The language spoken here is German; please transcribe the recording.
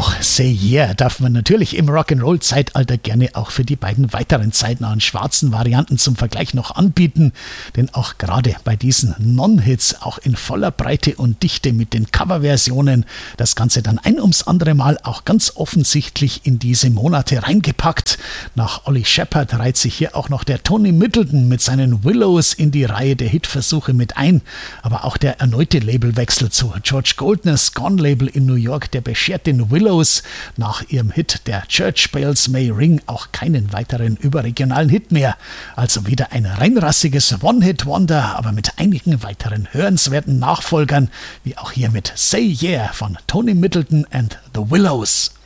Auch Say Yeah darf man natürlich im Rock'n'Roll-Zeitalter gerne auch für die beiden weiteren zeitnahen schwarzen Varianten zum Vergleich noch anbieten, denn auch gerade bei diesen Non-Hits, auch in voller Breite und Dichte mit den Coverversionen, das Ganze dann ein ums andere Mal auch ganz offensichtlich in diese Monate reingepackt. Nach Ollie Shepherd reiht sich hier auch noch der Tony Middleton mit seinen Willows in die Reihe der Hitversuche mit ein, aber auch der erneute Labelwechsel zu George Goldners Gone-Label in New York, der beschert den Willows nach ihrem Hit Der Church Bells May Ring auch keinen weiteren überregionalen Hit mehr. Also wieder ein reinrassiges One-Hit-Wonder, aber mit einigen weiteren hörenswerten Nachfolgern, wie auch hier mit Say Yeah von Tony Middleton and the Willows.